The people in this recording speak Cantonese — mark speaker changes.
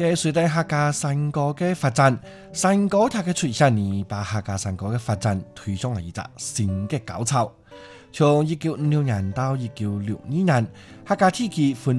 Speaker 1: 嘅隨住客家山歌嘅發展，山歌塔嘅出現呢，把客家山歌嘅發展推上了一個新嘅高潮。從1956年到1962年，客家地區分